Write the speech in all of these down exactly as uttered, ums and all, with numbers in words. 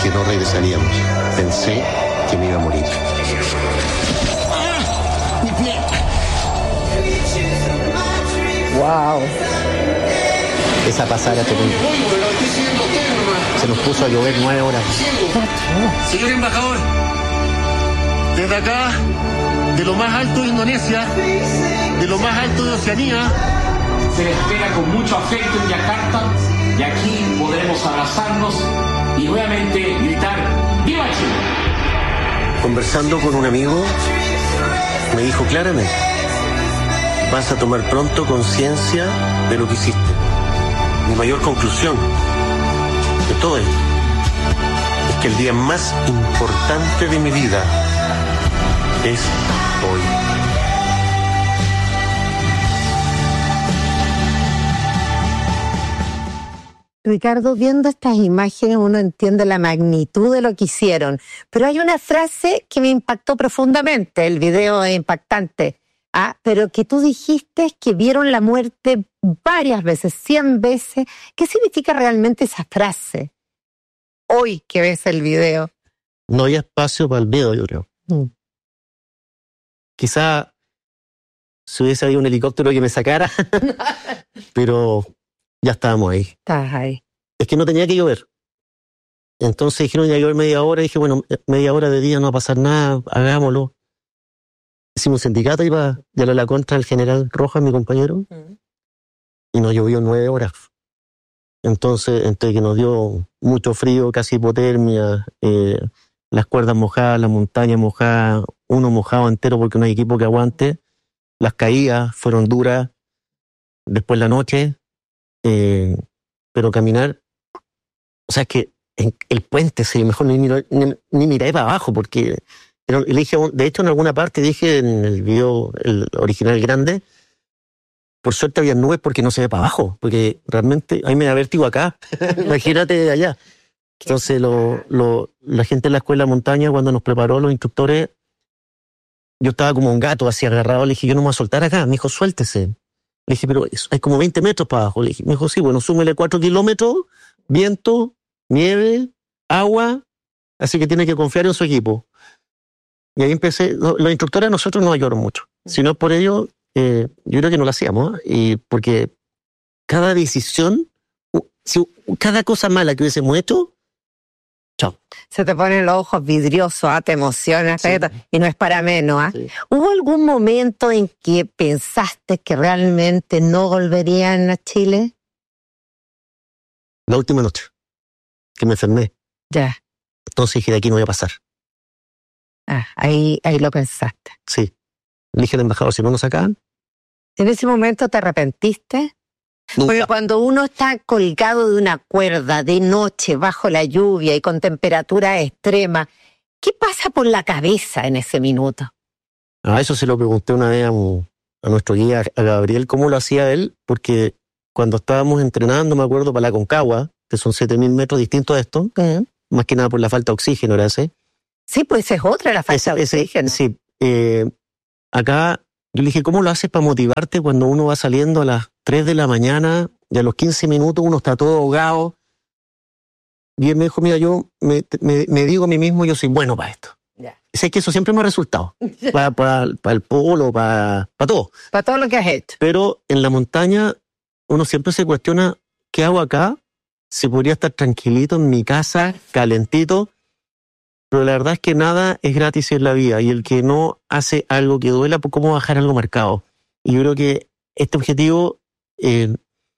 que no regresaríamos. Pensé que me iba a morir. Wow. Esa pasada tremenda. Se nos puso a llover nueve horas. Señor embajador, desde acá, de lo más alto de Indonesia, de lo más alto de Oceanía, se le espera con mucho afecto en Yakarta, y aquí podremos abrazarnos y nuevamente gritar ¡Viva Chile! Conversando con un amigo, me dijo claramente: vas a tomar pronto conciencia de lo que hiciste. Mi mayor conclusión de todo esto es que el día más importante de mi vida es hoy. Ricardo, viendo estas imágenes uno entiende la magnitud de lo que hicieron, pero hay una frase que me impactó profundamente. El video es impactante. Ah, pero que tú dijiste que vieron la muerte varias veces, cien veces. ¿Qué significa realmente esa frase? Hoy que ves el video. No había espacio para el miedo, yo creo. Mm. Quizá si hubiese habido un helicóptero que me sacara, pero ya estábamos ahí. Estás ahí. Es que no tenía que llover. Entonces dijeron ya llover media hora, y dije, bueno, media hora de día no va a pasar nada, hagámoslo. Hicimos un sindicato y iba a la contra del general Rojas, mi compañero, uh-huh. y nos llovió nueve horas. Entonces, entre que nos dio mucho frío, casi hipotermia, eh, las cuerdas mojadas, la montaña mojada, uno mojado entero porque no hay equipo que aguante, las caídas fueron duras, después la noche, eh, pero caminar, o sea, es que en el puente, sí, mejor ni, ni, ni, ni miré para abajo porque... Pero le dije, de hecho, en alguna parte dije en el video el original grande, por suerte había nubes porque no se ve para abajo, porque realmente a mí me da vértigo acá, imagínate de allá. Entonces lo, lo, la gente en la escuela de montaña, cuando nos preparó los instructores, yo estaba como un gato así agarrado, le dije, yo no me voy a soltar acá. Me dijo, suéltese. Le dije, pero hay como veinte metros para abajo. Le dije, me dijo, sí, bueno, súmele cuatro kilómetros, viento, nieve, agua, así que tiene que confiar en su equipo. Y ahí empecé, los instructores a nosotros no ayudaron mucho. Si no es por ello, eh, yo creo que no lo hacíamos, ¿eh? Y porque cada decisión, si, cada cosa mala que hubiésemos hecho, chao. Se te ponen los ojos vidriosos, ¿eh? Te emocionas, sí. Y no es para menos. ¿eh? Sí. ¿Hubo algún momento en que pensaste que realmente no volverían a Chile? La última noche, que me enfermé. Ya. Entonces dije, de aquí no voy a pasar. Ah, ahí, ahí lo pensaste. Sí. Le dije al embajador, si no nos sacaban. ¿En ese momento te arrepentiste? Nunca. Porque cuando uno está colgado de una cuerda de noche bajo la lluvia y con temperatura extrema, ¿qué pasa por la cabeza en ese minuto? A eso se lo pregunté una vez a, a nuestro guía, a Gabriel, cómo lo hacía él, porque cuando estábamos entrenando, me acuerdo, para la Concagua, que son siete mil metros distintos a esto, uh-huh. más que nada por la falta de oxígeno, ¿era ese? Sí, pues es otra la falta de oxígeno. Sí. Eh, acá yo le dije, ¿cómo lo haces para motivarte cuando uno va saliendo a las tres de la mañana y a los quince minutos uno está todo ahogado? Y él me dijo, mira, yo me, me, me digo a mí mismo, yo soy bueno para esto. Yeah. Sé que eso siempre me ha resultado. para, para, para el polo, para, para todo. Para todo lo que has hecho. Pero en la montaña uno siempre se cuestiona, ¿qué hago acá? Si podría estar tranquilito en mi casa, calentito. Pero la verdad es que nada es gratis en la vida, y el que no hace algo que duela, pues ¿cómo bajar algo marcado? Y yo creo que este objetivo, eh,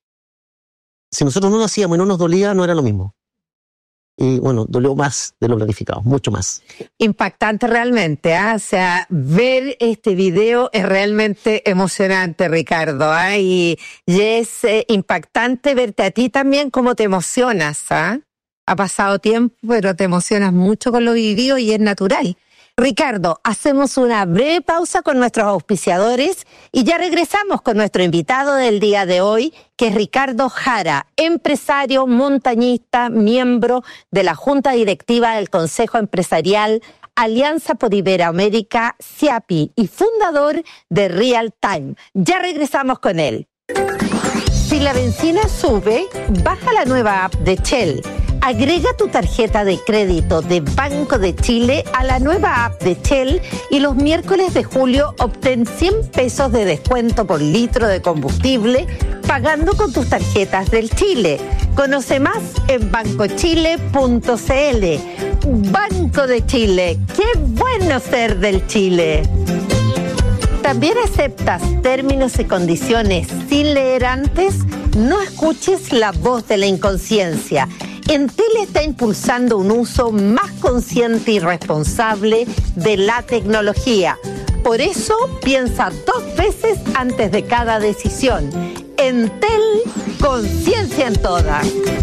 si nosotros no lo hacíamos y no nos dolía, no era lo mismo. Y bueno, dolió más de lo planificado, mucho más. Impactante realmente, ¿eh? O sea, ver este video es realmente emocionante, Ricardo, ¿eh? Y, y es eh, impactante verte a ti también cómo te emocionas, ¿eh? Ha pasado tiempo, pero te emocionas mucho con lo vivido y es natural. Ricardo, hacemos una breve pausa con nuestros auspiciadores y ya regresamos con nuestro invitado del día de hoy, que es Ricardo Jara, empresario, montañista, miembro de la Junta Directiva del Consejo Empresarial Alianza por Iberoamérica, CIAPI, y fundador de Real Time. Ya regresamos con él. Si la benzina sube, baja la nueva app de Shell. Agrega tu tarjeta de crédito de Banco de Chile a la nueva app de Shell y los miércoles de julio obtén cien pesos de descuento por litro de combustible pagando con tus tarjetas del Chile. Conoce más en banco chile punto c l. Banco de Chile, qué bueno ser del Chile. ¿También aceptas términos y condiciones sin leer antes? No escuches la voz de la inconsciencia. Entel está impulsando un uso más consciente y responsable de la tecnología. Por eso, piensa dos veces antes de cada decisión. Entel, conciencia en todas.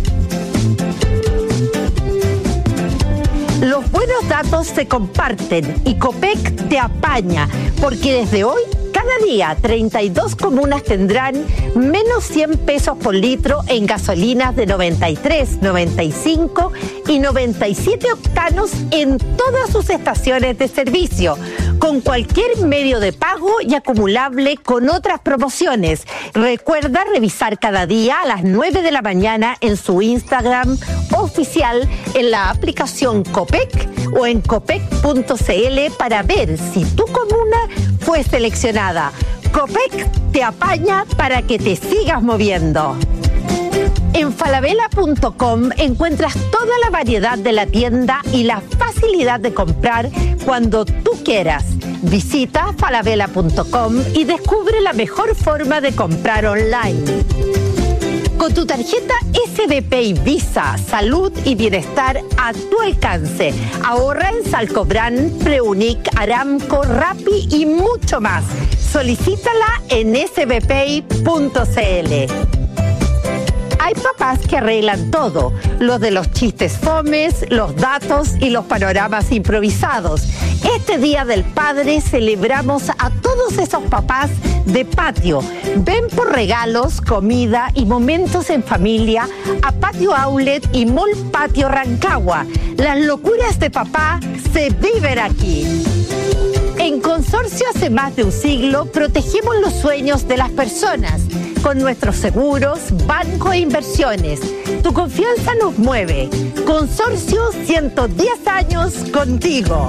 Los buenos datos se comparten y Copec te apaña, porque desde hoy, cada día, treinta y dos comunas tendrán menos cien pesos por litro en gasolinas de noventa y tres, noventa y cinco y noventa y siete octanos en todas sus estaciones de servicio, con cualquier medio de pago y acumulable con otras promociones. Recuerda revisar cada día a las nueve de la mañana en su Instagram oficial, en la aplicación Copec o en copec punto c l para ver si tu comuna fue seleccionada. Copec te apaña para que te sigas moviendo. En falabella punto com encuentras toda la variedad de la tienda y la facilidad de comprar cuando tú quieras. Visita falabella punto com y descubre la mejor forma de comprar online. Con tu tarjeta S B P y Visa, salud y bienestar a tu alcance. Ahorra en Salcobrand, Preunic, Aramco, Rappi y mucho más. Solicítala en s b p i punto c l. Hay papás que arreglan todo, los de los chistes fomes, los datos y los panoramas improvisados. Este Día del Padre celebramos a todos esos papás de patio. Ven por regalos, comida y momentos en familia a Patio Outlet y Mall Patio Rancagua. Las locuras de papá se viven aquí. En Consorcio hace más de un siglo protegemos los sueños de las personas con nuestros seguros, banco e inversiones. Tu confianza nos mueve. Consorcio, ciento diez años contigo.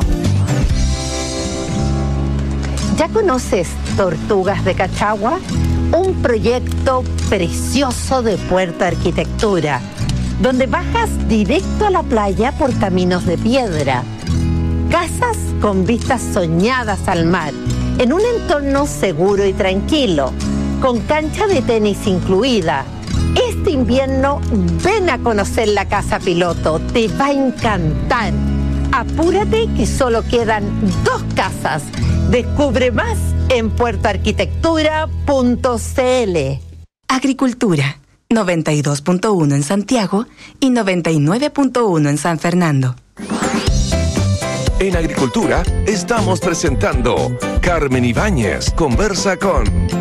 ¿Ya conoces Tortugas de Cachagua? Un proyecto precioso de Puerto Arquitectura, donde bajas directo a la playa por caminos de piedra. Casas con vistas soñadas al mar, en un entorno seguro y tranquilo, con cancha de tenis incluida. Este invierno ven a conocer la casa piloto, te va a encantar. Apúrate que solo quedan dos casas. Descubre más en puerto arquitectura punto c l. Agricultura, noventa y dos punto uno en Santiago y noventa y nueve punto uno en San Fernando. En Agricultura estamos presentando Carmen Ibáñez conversa con...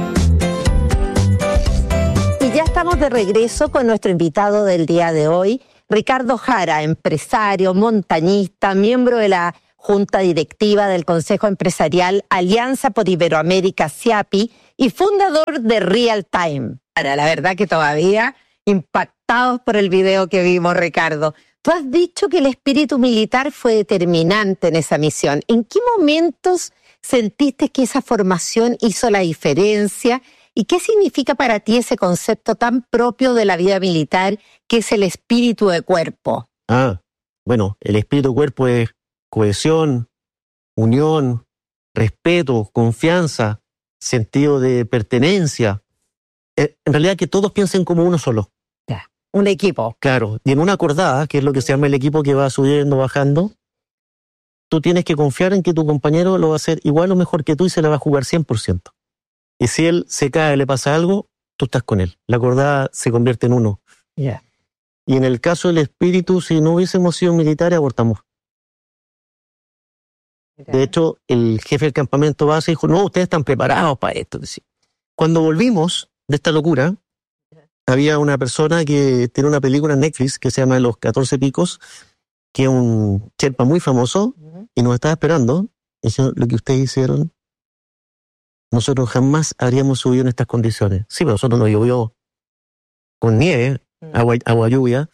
Y ya estamos de regreso con nuestro invitado del día de hoy, Ricardo Jara, empresario, montañista, miembro de la Junta Directiva del Consejo Empresarial Alianza por Iberoamérica, SIAPI, y fundador de Real Time. La verdad que todavía impactados por el video que vimos, Ricardo. Tú has dicho que el espíritu militar fue determinante en esa misión. ¿En qué momentos sentiste que esa formación hizo la diferencia? ¿Y qué significa para ti ese concepto tan propio de la vida militar que es el espíritu de cuerpo? Ah, bueno, el espíritu de cuerpo es cohesión, unión, respeto, confianza, sentido de pertenencia. En realidad que todos piensen como uno solo. Ya, un equipo. Claro, y en una acordada, que es lo que se llama el equipo que va subiendo, bajando, tú tienes que confiar en que tu compañero lo va a hacer igual o mejor que tú y se la va a jugar cien por ciento. Y si él se cae, le pasa algo, tú estás con él. La acordada se convierte en uno. Yeah. Y en el caso del espíritu, si no hubiésemos sido militares, abortamos. De hecho, el jefe del campamento base dijo, no, ustedes están preparados para esto. Cuando volvimos de esta locura, había una persona que tiene una película en Netflix que se llama Los catorce Picos, que es un sherpa muy famoso, uh-huh. y nos estaba esperando. Y dice, lo que ustedes hicieron, nosotros jamás habríamos subido en estas condiciones. Sí, pero nosotros nos llovió con nieve, uh-huh. agua, agua lluvia,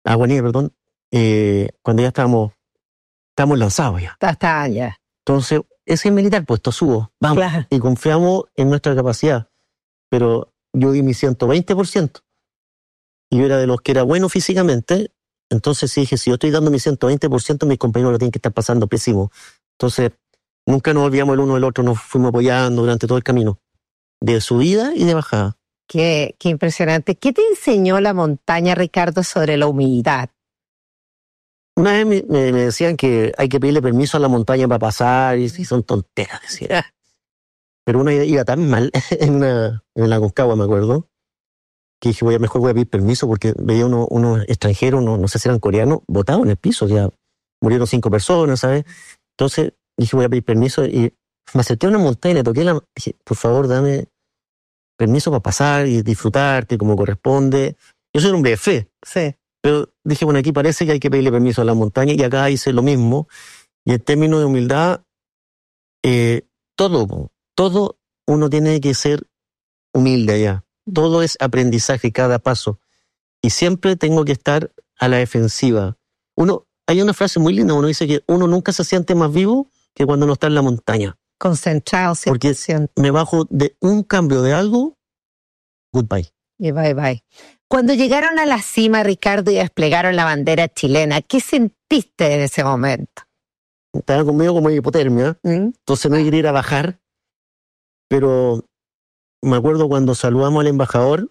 Aguanía, perdón, eh, cuando ya estábamos, estábamos lanzados ya. Hasta ya. Entonces, ese es militar, pues, subo, vamos, Claro. y confiamos en nuestra capacidad. Pero yo di mi ciento veinte por ciento. Y yo era de los que era bueno físicamente, entonces sí dije, si yo estoy dando mi ciento veinte por ciento, mis compañeros lo tienen que estar pasando pésimo. Entonces, nunca nos olvidamos el uno del otro, nos fuimos apoyando durante todo el camino, de subida y de bajada. Qué, qué impresionante. ¿Qué te enseñó la montaña, Ricardo, sobre la humildad? Una vez me, me- me decían que hay que pedirle permiso a la montaña para pasar, y, y son tonteras, decía. Pero uno iba tan mal en, una, en la Concagua, me acuerdo, que dije, voy a, mejor voy a pedir permiso, porque veía unos uno extranjeros, uno, no sé si eran coreanos, botados en el piso, ya murieron cinco personas, ¿sabes? Entonces dije, voy a pedir permiso, y me acerqué a una montaña y le toqué la... Dije, por favor, dame permiso para pasar y disfrutarte como corresponde. Yo soy un hombre de fe, Sí. pero dije, bueno, aquí parece que hay que pedirle permiso a la montaña, y acá hice lo mismo. Y en términos de humildad, eh, todo, todo uno tiene que ser humilde allá. Todo es aprendizaje, cada paso. Y siempre tengo que estar a la defensiva. Uno, hay una frase muy linda, uno dice que uno nunca se siente más vivo que cuando uno está en la montaña. Concentrado, Porque cien por ciento. me bajo de un cambio de algo, goodbye. Y bye bye. Cuando llegaron a la cima, Ricardo, y desplegaron la bandera chilena, ¿qué sentiste en ese momento? Estaba conmigo como hipotermia, ¿Mm? entonces no quería ir a bajar, pero me acuerdo cuando saludamos al embajador,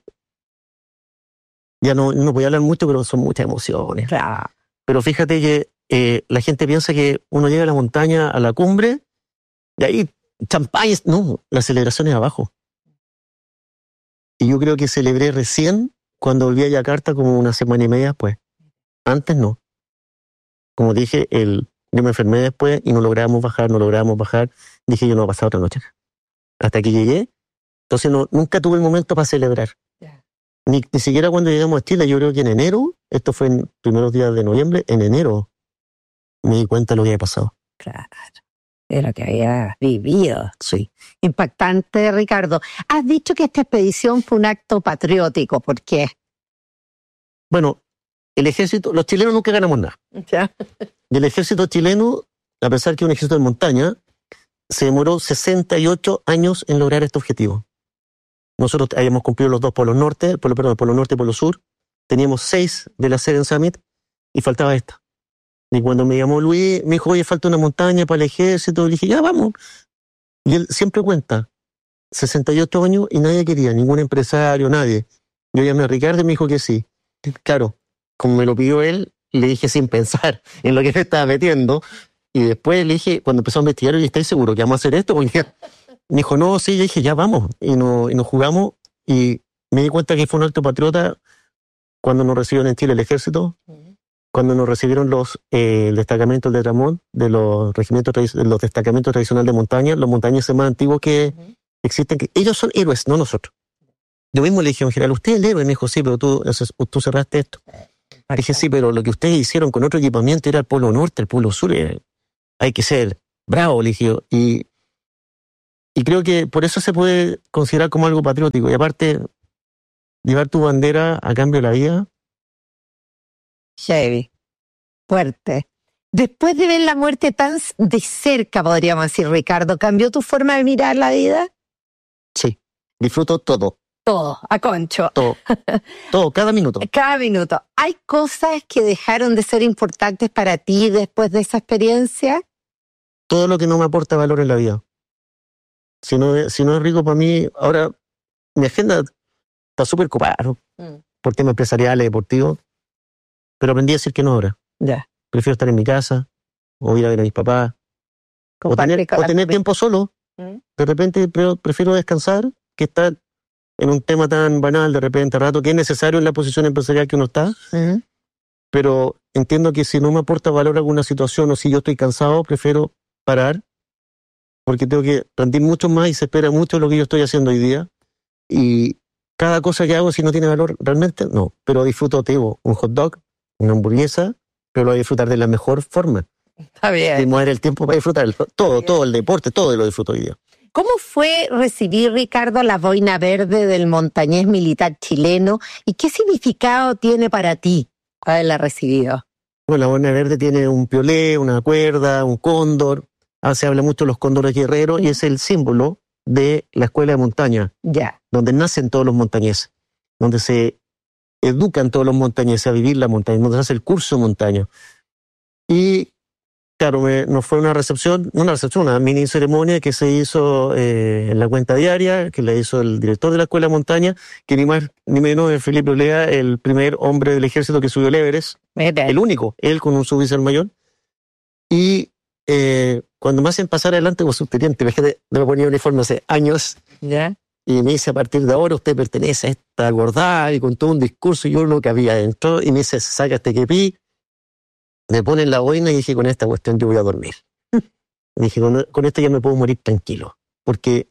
ya no, no podía hablar mucho, pero son muchas emociones. Claro. Pero fíjate que eh, la gente piensa que uno llega a la montaña, a la cumbre, y ahí champaña. No, la celebración es abajo. Y yo creo que celebré recién cuando volví a Yakarta, como una semana y media después. Antes no. Como dije, el, yo me enfermé después y no logramos bajar, no logramos bajar. Dije, yo no voy a pasar otra noche acá. Hasta que llegué. Entonces no, nunca tuve el momento para celebrar. Ya. Ni, ni siquiera cuando llegamos a Chile, yo creo que en enero, esto fue en primeros días de noviembre, en enero me di cuenta de lo que había pasado. Claro. De lo que había vivido. Sí. Impactante, Ricardo. Has dicho que esta expedición fue un acto patriótico. ¿Por qué? Bueno, el ejército, los chilenos nunca ganamos nada. Ya. Y el ejército chileno, a pesar que es un ejército de montaña, se demoró sesenta y ocho años en lograr este objetivo. Nosotros habíamos cumplido los dos polos norte, el polo, perdón, el polo norte y el polo sur. Teníamos seis de la Seven Summit y faltaba esta. Y cuando me llamó Luis, me dijo, oye, falta una montaña para el ejército. Le dije, ya, vamos. Y él siempre cuenta, sesenta y ocho años y nadie quería, ningún empresario, nadie. Yo llamé a Ricardo y me dijo que sí. Claro, como me lo pidió él, le dije sin pensar en lo que me estaba metiendo. Y después le dije, cuando empezó a investigar, oye, ¿estáis seguros que vamos a hacer esto? Porque me dijo, no, sí, yo dije, ya vamos. Y, no, y nos jugamos y me di cuenta que fue un alto patriota cuando nos recibieron en Chile el ejército, cuando nos recibieron los eh, destacamentos de Tramont, de los regimientos, de los destacamentos tradicionales de montaña, los montañeses más antiguos que uh-huh. existen. Que ellos son héroes, no nosotros. Yo mismo le dije a un general, usted es el héroe. Me dijo, sí, pero tú, tú cerraste esto. Le dije, sí, pero lo que ustedes hicieron con otro equipamiento era el polo norte, el polo sur. Eh, hay que ser bravo, le dije yo. Y, y creo que por eso se puede considerar como algo patriótico. Y aparte, llevar tu bandera a cambio de la vida. Heavy. Fuerte. Después de ver la muerte tan de cerca, podríamos decir, Ricardo, ¿cambió tu forma de mirar la vida? Sí. Disfruto todo. Todo, a concho. Todo. Todo, cada minuto. Cada minuto. ¿Hay cosas que dejaron de ser importantes para ti después de esa experiencia? Todo lo que no me aporta valor en la vida. Si no, si no es rico para mí, ahora mi agenda está súper ocupada, ¿no? Mm. Por temas empresariales, deportivos. Pero aprendí a decir que no ahora. Ya. Prefiero estar en mi casa, o ir a ver a mis papás, o tener, o tener tiempo solo. ¿Mm? De repente prefiero descansar que estar en un tema tan banal de repente, rato, que es necesario en la posición empresarial que uno está. Uh-huh. Pero entiendo que si no me aporta valor alguna situación o si yo estoy cansado, prefiero parar, porque tengo que rendir mucho más y se espera mucho lo que yo estoy haciendo hoy día. Y cada cosa que hago, si no tiene valor, realmente no. Pero disfruto, te digo, un hot dog, una hamburguesa, pero lo voy a disfrutar de la mejor forma. Está bien. Y mover el tiempo para disfrutarlo. Todo, todo el deporte, todo lo disfruto hoy día. ¿Cómo fue recibir, Ricardo, la boina verde del montañés militar chileno y qué significado tiene para ti haberla recibido. Bueno, la boina verde tiene un piolé, una cuerda, un cóndor. Ah, se habla mucho de los cóndores guerreros y es el símbolo de la escuela de montaña, Ya. donde nacen todos los montañeses, donde se educan todos los montañeses a vivir la montaña, donde se hace el curso de montaña. Y claro, me, nos fue una recepción, no una recepción, una mini ceremonia que se hizo eh, en la cuenta diaria, que la hizo el director de la escuela de montaña, que ni más ni menos es Felipe Olea, el primer hombre del ejército que subió el Everest, Mira. el único, él con un suboficial mayor. Y eh, cuando me hacen pasar adelante como subteniente, fíjate, me ponía uniforme hace años, Ya. y me dice, a partir de ahora usted pertenece a esta gordada, y con todo un discurso, y yo lo que había adentro, y me dice, saca este quepí, me ponen la boina, y dije, con esta cuestión yo voy a dormir. Y dije, con, con esto ya me puedo morir tranquilo, porque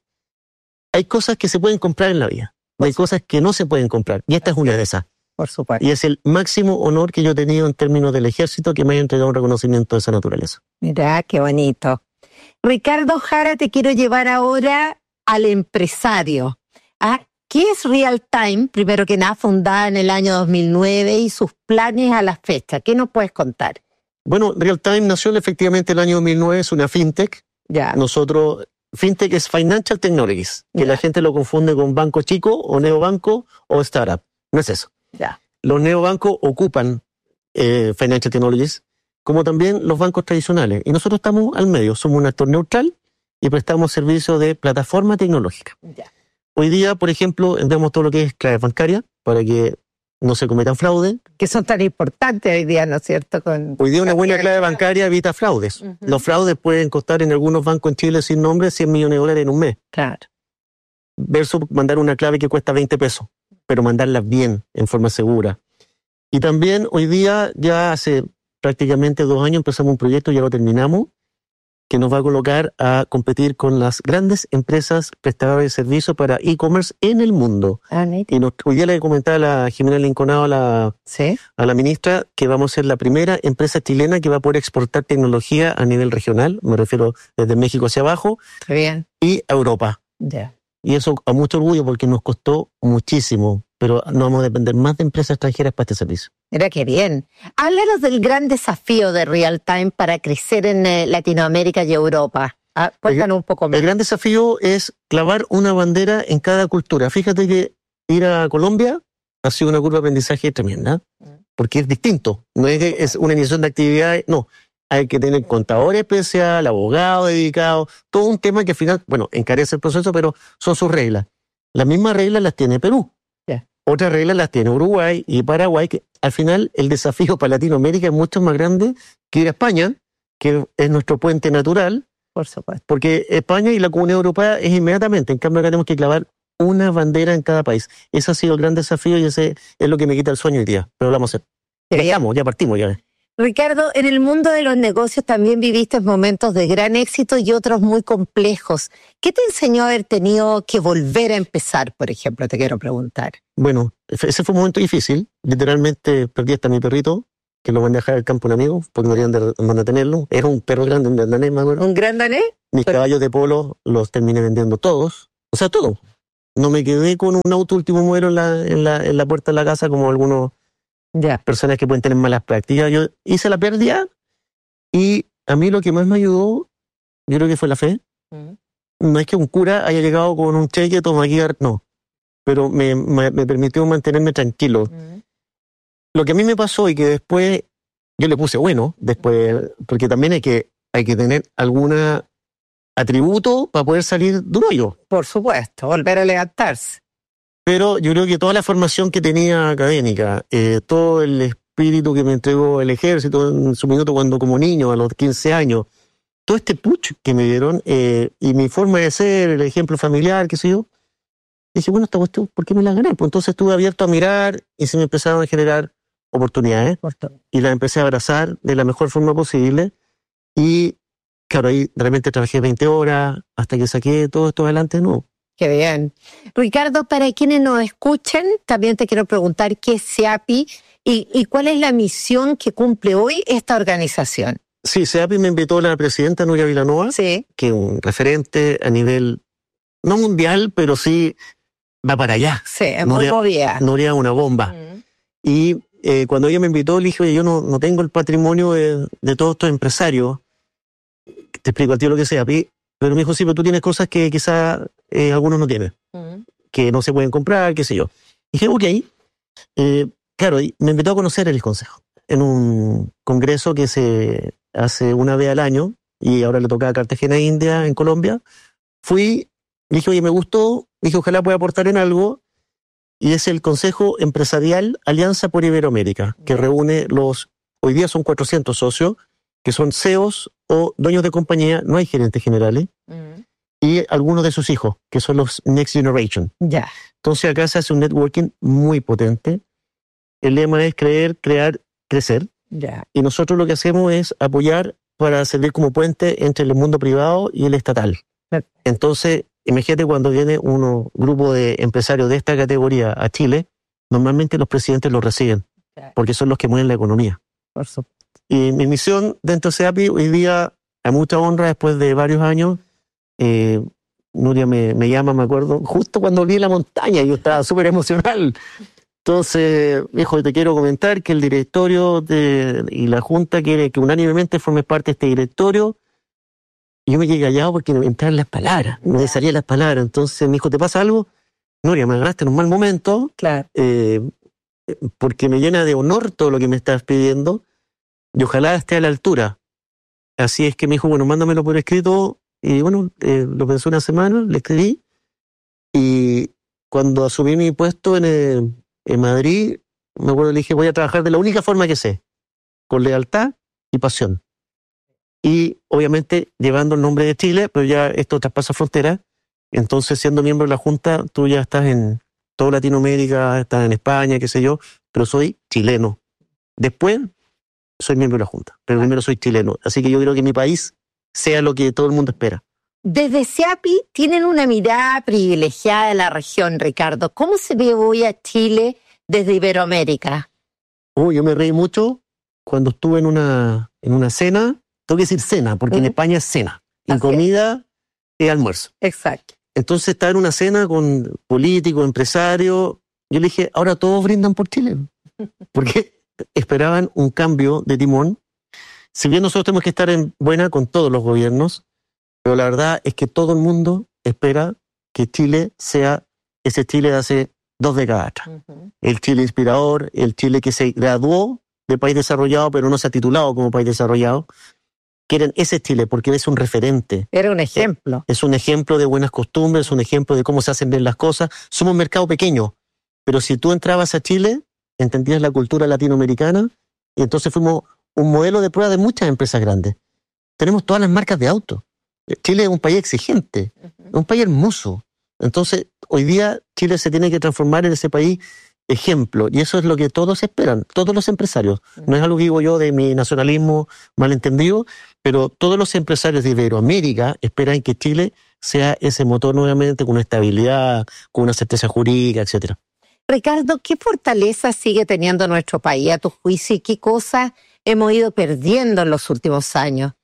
hay cosas que se pueden comprar en la vida, hay cosas que no se pueden comprar, y esta es una de esas. Por supuesto. Y es el máximo honor que yo he tenido en términos del ejército, que me haya entregado un reconocimiento de esa naturaleza. Mira, qué bonito. Ricardo Jara, te quiero llevar ahora al empresario. ¿Ah? ¿Qué es Real Time? Primero que nada, fundada en el año dos mil nueve y sus planes a la fecha. ¿Qué nos puedes contar? Bueno, Real Time nació efectivamente el año dos mil nueve, es una fintech. Ya. Nosotros, fintech es Financial Technologies, que Ya. la gente lo confunde con banco chico o neobanco o startup. No es eso. Ya. Los neobancos ocupan eh, Financial Technologies, como también los bancos tradicionales. Y nosotros estamos al medio, somos un actor neutral y prestamos servicios de plataforma tecnológica. Ya. Hoy día, por ejemplo, vendemos todo lo que es clave bancaria para que no se cometan fraudes. Que son tan importantes hoy día, ¿no es cierto? Con... Hoy día una buena clave bancaria evita fraudes. Ujú. Los fraudes pueden costar en algunos bancos en Chile sin nombre cien millones de dólares en un mes. Claro. Versus mandar una clave que cuesta veinte pesos, pero mandarla bien, en forma segura. Y también hoy día, ya hace prácticamente dos años, empezamos un proyecto, ya lo terminamos, que nos va a colocar a competir con las grandes empresas prestadoras de servicios para e-commerce en el mundo. Ah, mira. Y nos, hoy día le comentaba a la Jimena Linconado, a la, Sí. a la ministra, que vamos a ser la primera empresa chilena que va a poder exportar tecnología a nivel regional, me refiero desde México hacia abajo, Está bien. y a Europa. Ya. Y eso a mucho orgullo porque nos costó muchísimo, pero no vamos a depender más de empresas extranjeras para este servicio. Mira qué bien. Háblanos del gran desafío de Real Time para crecer en eh, Latinoamérica y Europa. Ah, cuéntanos un poco más. El gran desafío es clavar una bandera en cada cultura. Fíjate que ir a Colombia ha sido una curva de aprendizaje tremenda, porque es distinto. No es, que es una iniciación de actividades, no. Hay que tener contador especial, abogado dedicado, todo un tema que al final, bueno, encarece el proceso, pero son sus reglas. Las mismas reglas las tiene Perú. Ya. Otras reglas las tiene Uruguay y Paraguay, que al final el desafío para Latinoamérica es mucho más grande que ir a España, que es nuestro puente natural, Por supuesto. porque España y la Comunidad Europea es inmediatamente. En cambio, acá tenemos que clavar una bandera en cada país. Ese ha sido el gran desafío y ese es lo que me quita el sueño hoy día. Pero lo vamos a hacer. Qué Ya bien. estamos, ya partimos. ya. Ricardo, en el mundo de los negocios también viviste momentos de gran éxito y otros muy complejos. ¿Qué te enseñó a haber tenido que volver a empezar, por ejemplo? Te quiero preguntar. Bueno, ese fue un momento difícil. Literalmente perdí hasta mi perrito, que lo mandé a dejar al campo un amigo, porque no querían de- mantenerlo. Era un perro grande, un danés, me acuerdo. ¿Un gran danés? Mis caballos de polo los terminé vendiendo todos. O sea, todo. No me quedé con un auto último modelo en la, en la, en la puerta de la casa como algunos Ya. personas que pueden tener malas prácticas. Yo hice la pérdida y a mí lo que más me ayudó, yo creo que fue la fe. No es que un cura haya llegado con un cheque, toma aquí, no. Pero me, me, me permitió mantenerme tranquilo. Lo que a mí me pasó y que después yo le puse bueno, después, porque también hay que, hay que tener alguna atributo para poder salir de un hoyo. Por supuesto, volver a levantarse. Pero yo creo que toda la formación que tenía académica, eh, todo el espíritu que me entregó el ejército en su minuto cuando como niño, a los quince años, todo este push que me dieron eh, y mi forma de ser, el ejemplo familiar, qué sé yo, dije, bueno, esta cuestión, ¿por qué me la gané? Pues entonces estuve abierto a mirar y se me empezaron a generar oportunidades y las empecé a abrazar de la mejor forma posible y claro, ahí de repente trabajé veinte horas hasta que saqué todo esto adelante, no. Qué bien. Ricardo, para quienes nos escuchen, también te quiero preguntar qué es SEAPI y, y cuál es la misión que cumple hoy esta organización. Sí, SEAPI me invitó la presidenta Nuria Vilanova, Sí. que es un referente a nivel, no mundial, pero sí va para allá. Sí, es No muy le- movida. Nuria es una bomba. Mm. Y eh, cuando ella me invitó, le dije, oye, yo no, no tengo el patrimonio de, de todos estos empresarios. Te explico a ti lo que sea, Pi. Pero me dijo, sí, pero tú tienes cosas que quizás eh, algunos no tienen, uh-huh. que no se pueden comprar, qué sé yo. Y dije, ok. Eh, claro, me invitó a conocer el consejo en un congreso que se hace una vez al año, y ahora le toca a Cartagena, India, en Colombia. Fui, dije, oye, me gustó, dije, ojalá pueda aportar en algo, y es el Consejo Empresarial Alianza por Iberoamérica, que reúne los, hoy día son cuatrocientos socios, que son C E Os o dueños de compañía, no hay gerentes generales, mm. y algunos de sus hijos, que son los Next Generation. Ya. Yeah. Entonces acá se hace un networking muy potente. El lema es creer, crear, crecer. Ya. Yeah. Y nosotros lo que hacemos es apoyar para servir como puente entre el mundo privado y el estatal. Yeah. Entonces, imagínate cuando viene un grupo de empresarios de esta categoría a Chile, normalmente los presidentes los reciben, yeah. porque son los que mueven la economía. Por supuesto. Y mi misión dentro de CEAPI, hoy día, a mucha honra, después de varios años, eh, Nuria me, me llama, me acuerdo, justo cuando volví a la montaña, yo estaba súper emocional. Entonces, me dijo, te quiero comentar que el directorio de, y la junta quiere que unánimemente forme parte de este directorio. Y yo me quedé callado porque me entraban las palabras, me salían las palabras. Entonces me dijo, ¿te pasa algo? Nuria, me agarraste en un mal momento, claro. eh, porque me llena de honor todo lo que me estás pidiendo. Y ojalá esté a la altura. Así es que me dijo, bueno, mándamelo por escrito. Y bueno, eh, lo pensé una semana, le escribí. Y cuando asumí mi puesto en, el, en Madrid, me acuerdo, le dije, voy a trabajar de la única forma que sé, con lealtad y pasión. Y obviamente llevando el nombre de Chile, pero ya esto traspasa fronteras. Entonces, siendo miembro de la Junta, tú ya estás en toda Latinoamérica, estás en España, qué sé yo, pero soy chileno. Después soy miembro de la Junta, pero primero soy chileno. Así que yo creo que mi país sea lo que todo el mundo espera. Desde CEAPI tienen una mirada privilegiada de la región, Ricardo. ¿Cómo se ve hoy a Chile desde Iberoamérica? Oh, yo me reí mucho cuando estuve en una, en una cena. Tengo que decir cena, porque uh-huh. en España es cena. Y comida es almuerzo. Exacto. Entonces estaba en una cena con políticos, empresarios. Yo le dije, ahora todos brindan por Chile. Porque esperaban un cambio de timón. Si bien nosotros tenemos que estar en buena con todos los gobiernos, pero la verdad es que todo el mundo espera que Chile sea ese Chile de hace dos décadas atrás. Uh-huh. El Chile inspirador, el Chile que se graduó de país desarrollado, pero no se ha titulado como país desarrollado. Quieren ese Chile porque es un referente. Era un ejemplo. Es un ejemplo de buenas costumbres, es un ejemplo de cómo se hacen bien las cosas. Somos un mercado pequeño, pero si tú entrabas a Chile, entendías la cultura latinoamericana y entonces fuimos un modelo de prueba de muchas empresas grandes. Tenemos todas las marcas de autos. Chile es un país exigente, uh-huh. es un país hermoso. Entonces, hoy día Chile se tiene que transformar en ese país ejemplo, y eso es lo que todos esperan, todos los empresarios. Uh-huh. No es algo que digo yo de mi nacionalismo malentendido, pero todos los empresarios de Iberoamérica esperan que Chile sea ese motor nuevamente con una estabilidad, con una certeza jurídica, etcétera. Ricardo, ¿qué fortaleza sigue teniendo nuestro país a tu juicio y qué cosas hemos ido perdiendo en los últimos años?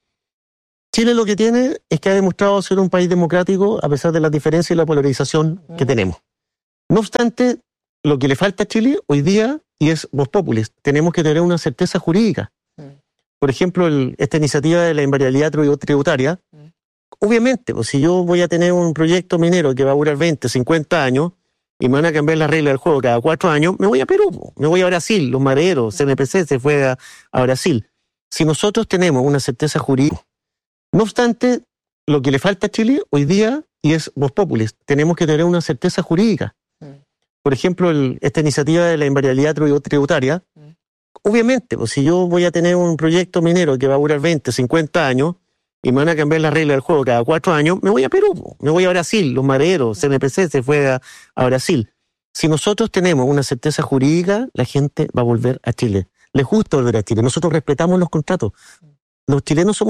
Chile lo que tiene es que ha demostrado ser un país democrático a pesar de las diferencias y la polarización uh-huh. que tenemos. No obstante, lo que le falta a Chile hoy día, y es vox populi, tenemos que tener una certeza jurídica. Uh-huh. Por ejemplo, el, esta iniciativa de la invariabilidad tributaria, uh-huh. obviamente, pues, si yo voy a tener un proyecto minero que va a durar veinte, cincuenta años, y me van a cambiar las reglas del juego cada cuatro años, me voy a Perú, me voy a Brasil, los madereros, C N P C se fue a, a Brasil. Si nosotros tenemos una certeza jurídica, no obstante, lo que le falta a Chile hoy día, y es vox populi, tenemos que tener una certeza jurídica. Por ejemplo, el, esta iniciativa de la invariabilidad tributaria, obviamente, pues, si yo voy a tener un proyecto minero que va a durar veinte, cincuenta años, y me van a cambiar las reglas del juego cada cuatro años, me voy a Perú, me voy a Brasil, los madereros, C N P C se fue a, a Brasil. Si nosotros tenemos una certeza jurídica, la gente va a volver a Chile. Les gusta volver a Chile. Nosotros respetamos los contratos. Los chilenos somos